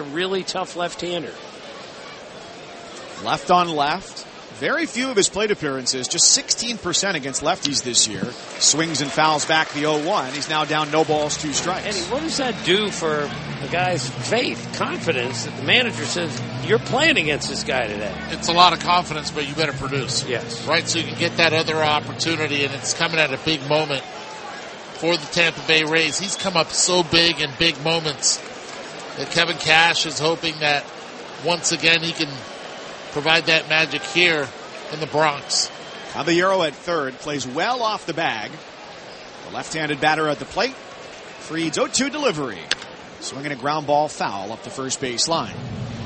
really tough left-hander. Left on left. Very few of his plate appearances, just 16% against lefties this year. Swings and fouls back the 0-1. He's now down no balls, 2 strikes. Eddie, what does that do for the guy's faith, confidence that the manager says, you're playing against this guy today? It's a lot of confidence, but you better produce. Yes. Right, so you can get that other opportunity, and it's coming at a big moment for the Tampa Bay Rays. He's come up so big in big moments that Kevin Cash is hoping that once again he can provide that magic here in the Bronx. Caballero at third plays well off the bag. The left-handed batter at the plate. Fried's 0-2 delivery. Swinging a ground ball foul up the first base line.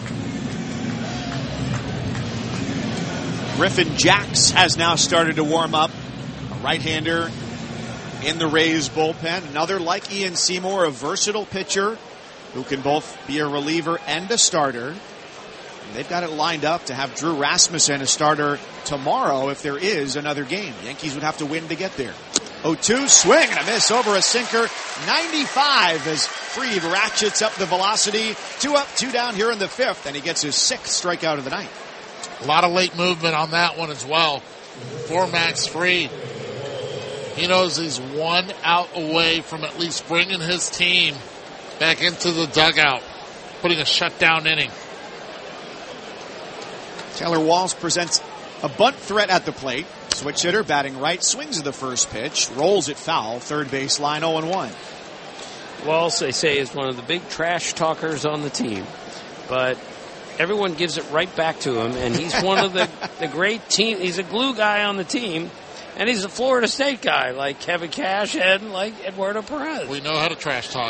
Griffin Jacks has now started to warm up. A right-hander in the Rays bullpen. Another like Ian Seymour, a versatile pitcher who can both be a reliever and a starter. They've got it lined up to have Drew Rasmussen a starter tomorrow if there is another game. Yankees would have to win to get there. 0-2, swing and a miss over a sinker. 95 as Fried ratchets up the velocity. 2 up, 2 down here in the 5th, and he gets his 6th strikeout of the night. A lot of late movement on that one as well for Max Fried. He knows he's 1 out away from at least bringing his team back into the dugout, putting a shutdown inning. Taylor Walls presents a bunt threat at the plate. Switch hitter batting right, swings at the first pitch, rolls it foul, third base line 0-1. Walls, they say, is one of the big trash talkers on the team, but everyone gives it right back to him, and he's one of the great team. He's a glue guy on the team, and he's a Florida State guy like Kevin Cash and like Eduardo Perez. We know how to trash talk.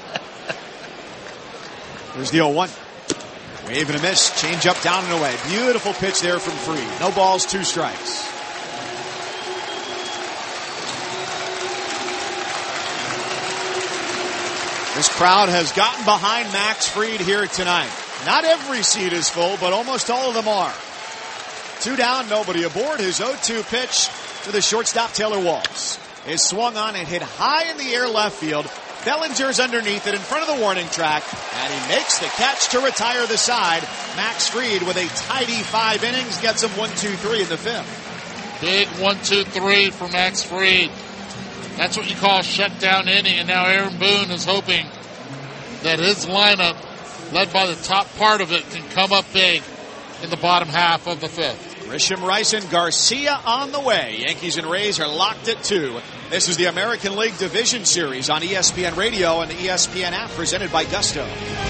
There's the 0-1. Wave and a miss. Change up, down and away. Beautiful pitch there from Fried. No balls, 2 strikes. This crowd has gotten behind Max Fried here tonight. Not every seat is full, but almost all of them are. 2 down, nobody aboard. His 0-2 pitch to the shortstop, Taylor Walls. Is swung on and hit high in the air left field. Bellinger's underneath it in front of the warning track, and he makes the catch to retire the side. Max Fried with a tidy 5 innings gets him 1-2-3 in the 5th. Big 1-2-3 for Max Fried. That's what you call a shutdown inning, and now Aaron Boone is hoping that his lineup, led by the top part of it, can come up big in the bottom half of the 5th. Grisham, Rice, and Garcia on the way. Yankees and Rays are locked at 2. This is the American League Division Series on ESPN Radio and the ESPN app, presented by Gusto.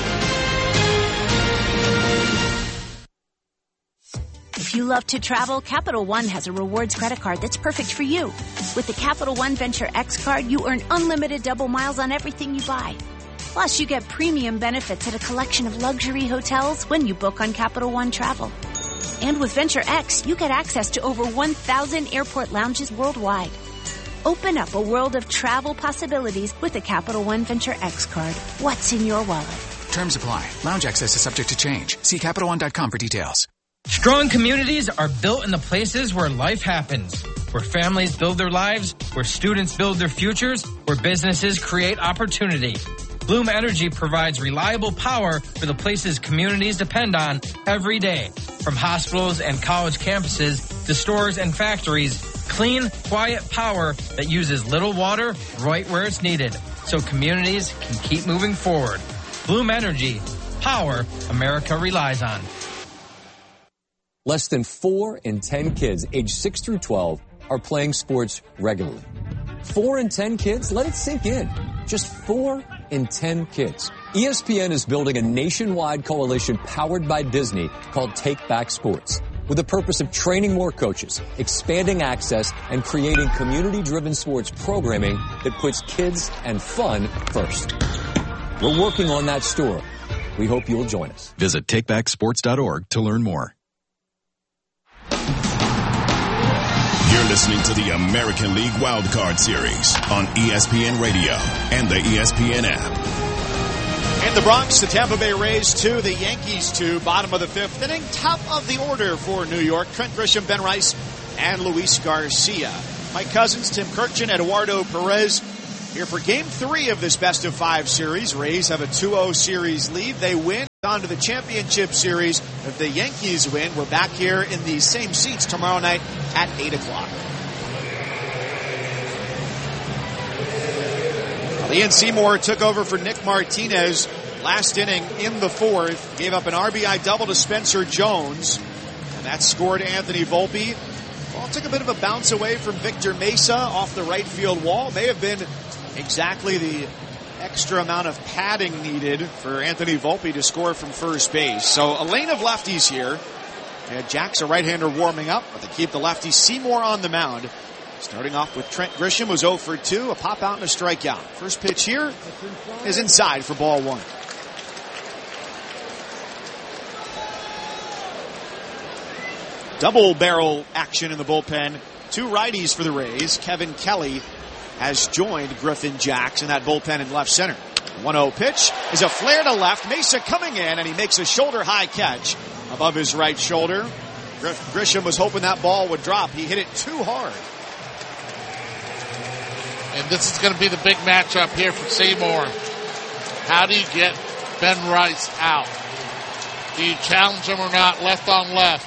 If you love to travel, Capital One has a rewards credit card that's perfect for you. With the Capital One Venture X card, you earn unlimited double miles on everything you buy. Plus, you get premium benefits at a collection of luxury hotels when you book on Capital One Travel. And with Venture X, you get access to over 1,000 airport lounges worldwide. Open up a world of travel possibilities with the Capital One Venture X card. What's in your wallet? Terms apply. Lounge access is subject to change. See CapitalOne.com for details. Strong communities are built in the places where life happens, where families build their lives, where students build their futures, where businesses create opportunity. Bloom Energy provides reliable power for the places communities depend on every day. From hospitals and college campuses to stores and factories, clean, quiet power that uses little water right where it's needed, so communities can keep moving forward. Bloom Energy, power America relies on. Less than 4 in 10 kids aged 6 through 12 are playing sports regularly. 4 in 10 kids? Let it sink in. Just 4 in 10 kids. ESPN is building a nationwide coalition powered by Disney called Take Back Sports, with the purpose of training more coaches, expanding access, and creating community-driven sports programming that puts kids and fun first. We're working on that story. We hope you'll join us. Visit takebacksports.org to learn more. You're listening to the American League Wildcard Series on ESPN Radio and the ESPN app. In the Bronx, the Tampa Bay Rays 2, the Yankees 2, bottom of the 5th inning, top of the order for New York. Trent Grisham, Ben Rice, and Luis Garcia. Mike Cousins, Tim Kurkjian, Eduardo Perez here for Game 3 of this best-of-5 series. Rays have a 2-0 series lead. They win. On to the championship series. If the Yankees win, we're back here in these same seats tomorrow night at 8 o'clock. Ian Seymour took over for Nick Martinez last inning in the fourth. Gave up an RBI double to Spencer Jones. And that scored Anthony Volpe. Well, took a bit of a bounce away from Victor Mesa off the right field wall. May have been exactly the extra amount of padding needed for Anthony Volpe to score from first base. So a lane of lefties here. And Jack's a right-hander warming up, but they keep the lefty Seymour on the mound. Starting off with Trent Grisham, was 0 for 2, a pop out and a strikeout. First pitch here is inside for ball one. Double barrel action in the bullpen. Two righties for the Rays. Kevin Kelly has joined Griffin Jacks in that bullpen in left center. 1-0 pitch is a flare to left. Mesa coming in, and he makes a shoulder-high catch above his right shoulder. Grisham was hoping that ball would drop. He hit it too hard. And this is going to be the big matchup here for Seymour. How do you get Ben Rice out? Do you challenge him or not, left on left?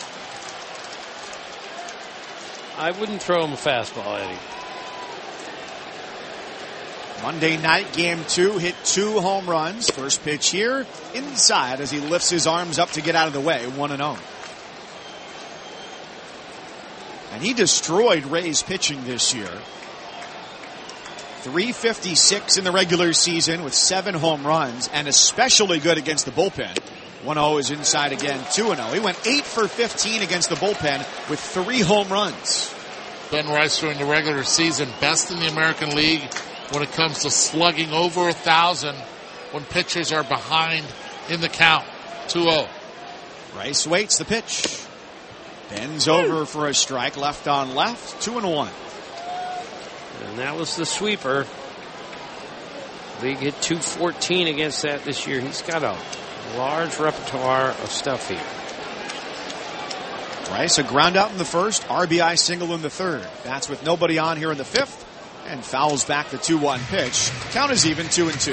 I wouldn't throw him a fastball, Eddie. Monday night, game 2, hit 2 home runs. First pitch here, inside as he lifts his arms up to get out of the way, 1-0. And he destroyed Rays pitching this year. .356 in the regular season with 7 home runs, and especially good against the bullpen. 1-0 is inside again, 2-0. He went 8 for 15 against the bullpen with 3 home runs. Ben Rice during the regular season, best in the American League when it comes to slugging over 1,000 when pitchers are behind in the count. 2-0. Rice waits the pitch. Bends over for a strike, left on left, 2-1. And that was the sweeper. League hit .214 against that this year. He's got a large repertoire of stuff here. Rice, a ground out in the first, RBI single in the third. That's with nobody on here in the fifth, and fouls back the 2-1 pitch. Count is even, 2-2.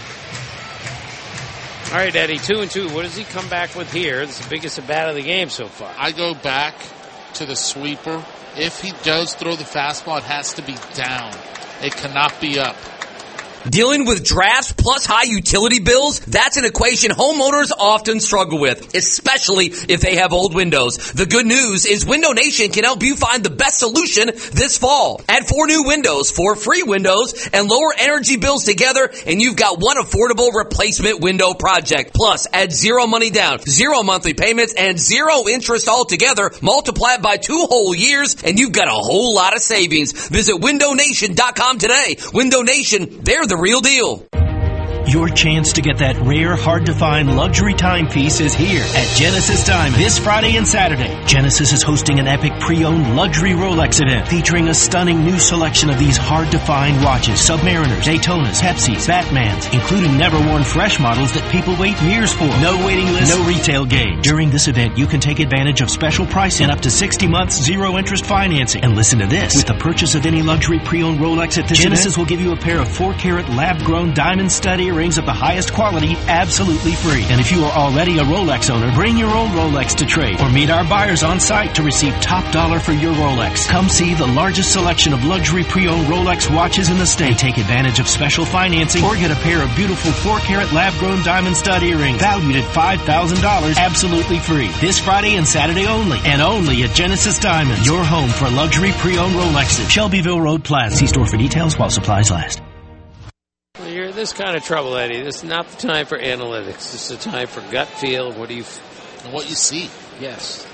All right, Eddie, 2-2. What does he come back with here? It's the biggest at bat of the game so far. I go back to the sweeper. If he does throw the fastball, it has to be down. It cannot be up. Dealing with drafts plus high utility bills, that's an equation homeowners often struggle with, especially if they have old windows. The good news is Window Nation can help you find the best solution this fall. Add 4 new windows, 4 free windows, and lower energy bills together, and you've got one affordable replacement window project. Plus, add 0 money down, 0 monthly payments, and 0 interest altogether. Multiply it by 2 whole years, and you've got a whole lot of savings. Visit windownation.com today. Window Nation, they're the real deal. Your chance to get that rare, hard-to-find luxury timepiece is here at Genesis Diamond this Friday and Saturday. Genesis is hosting an epic pre-owned luxury Rolex event featuring a stunning new selection of these hard-to-find watches, Submariners, Daytonas, Pepsis, Batmans, including never-worn fresh models that people wait years for. No waiting list, no retail gauge. During this event, you can take advantage of special pricing and up to 60 months zero-interest financing. And listen to this. With the purchase of any luxury pre-owned Rolex at this Genesis will give you a pair of 4-carat lab-grown diamond stud earrings of the highest quality absolutely free. And if you are already a Rolex owner, bring your old Rolex to trade or meet our buyers on site to receive top dollar for your Rolex. Come see the largest selection of luxury pre-owned Rolex watches in the state. Take advantage of special financing or get a pair of beautiful 4-carat lab-grown diamond stud earrings valued at $5,000 absolutely free. This Friday and Saturday only, and only at Genesis Diamonds, your home for luxury pre-owned Rolexes. Shelbyville Road Plaza. See store for details while supplies last. Well, you're in this kind of trouble, Eddie. This is not the time for analytics. This is the time for gut feel. What do you... And what you see. Yes.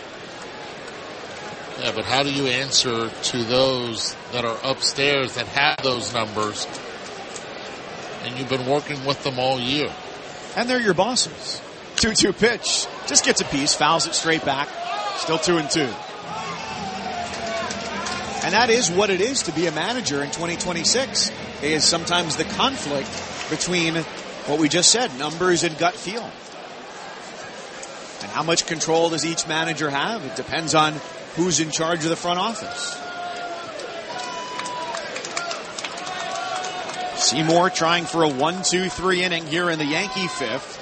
Yeah, but how do you answer to those that are upstairs that have those numbers and you've been working with them all year? And they're your bosses. 2-2 pitch. Just gets a piece, fouls it straight back. Still 2-2. And that is what it is to be a manager in 2026. Is sometimes the conflict between what we just said, numbers and gut feel. And how much control does each manager have? It depends on who's in charge of the front office. Seymour trying for a 1-2-3 inning here in the Yankee fifth.